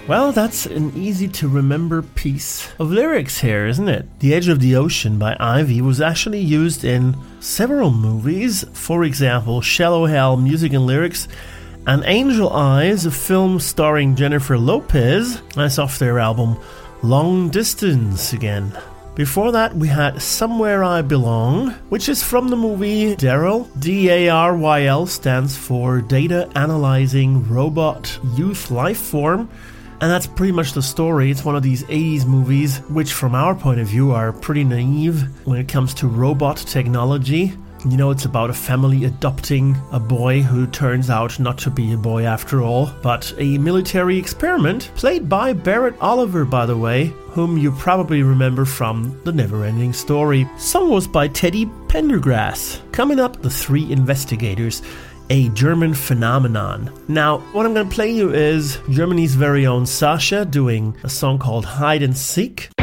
Well, that's an easy to remember piece of lyrics here, isn't it? The Edge of the Ocean by Ivy was actually used in several movies. For example, Shallow Hal music and lyrics, and Angel Eyes, a film starring Jennifer Lopez. That's off their album Long Distance again. Before that, we had Somewhere I Belong, which is from the movie Daryl. DARYL stands for Data Analyzing Robot Youth Life Form. And that's pretty much the story. It's one of these 80s movies, which from our point of view are pretty naive when it comes to robot technology. You know, it's about a family adopting a boy who turns out not to be a boy after all, but a military experiment, played by Barrett Oliver, by the way, whom you probably remember from The Neverending Story. Song was by Teddy Pendergrass. Coming up, The Three Investigators, a German phenomenon. Now, what I'm going to play you is Germany's very own Sasha doing a song called Hide and Seek.